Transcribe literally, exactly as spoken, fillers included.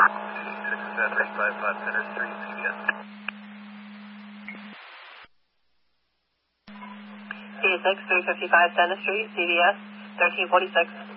six seven eight five five Center Street, C B S. C six three fifty-five Center Street, C B S, thirteen forty-six.